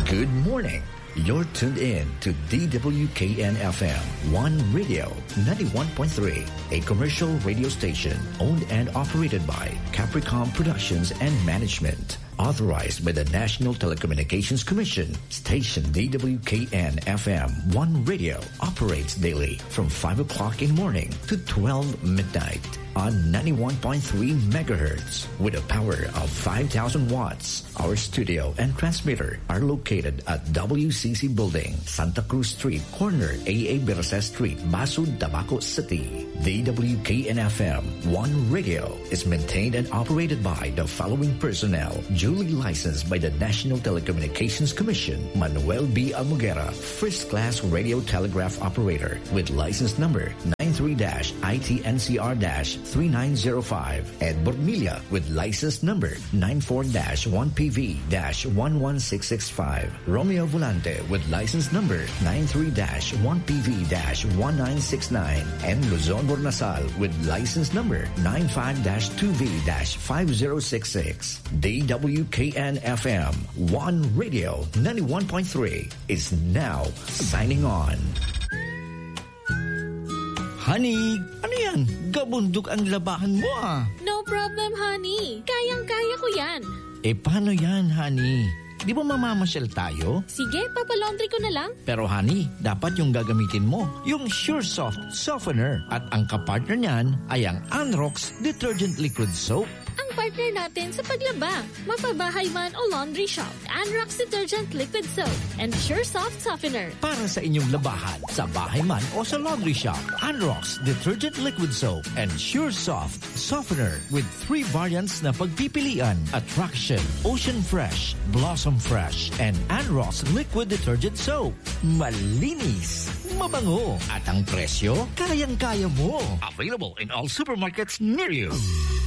Good morning. You're tuned in to DWKN-FM 1 Radio 91.3, a commercial radio station owned and operated by Capricorn Productions and Management. Authorized by the National Telecommunications Commission, station DWKN-FM 1 Radio operates daily from 5 o'clock in the morning to 12 midnight on 91.3 megahertz with a power of 5,000 watts. Our studio and transmitter are located at WCC Building, Santa Cruz Street, corner AA Birasa Street, Basud, Tabaco City. DWKN-FM 1 Radio is maintained and operated by the following personnel, duly licensed by the National Telecommunications Commission. Manuel B. Almuguera, first-class radio telegraph operator with license number 93-ITNCR-3905. Ed Bormilla with license number 94-1PV-11665. Romeo Volante with license number 93-1PV-1969. And Luzon Bornasal with license number 95-2V-5066. DWKN-FM 1 Radio 91.3 is now signing on. Honey, ano yan? Gabundok ang labahan mo ah. No problem, honey. Kayang-kaya ko yan. Eh, paano yan, honey? Di ba mamamasyal tayo? Sige, papalaundry ko na lang. Pero honey, dapat yung gagamitin mo, yung SureSoft Softener. At ang kapartner niyan ay ang Anrox Detergent Liquid Soap. Ang partner natin sa paglaba, mapabahay man o laundry shop, Anrox Detergent Liquid Soap and SureSoft Softener. Para sa inyong labahan, sa bahay man o sa laundry shop, Anrox Detergent Liquid Soap and SureSoft Softener with 3 variants na pagpipilian: Attraction, Ocean Fresh, Blossom Fresh, and Anrox Liquid Detergent Soap. Malinis, mabango, at ang presyo, kayang-kaya mo. Available in all supermarkets near you.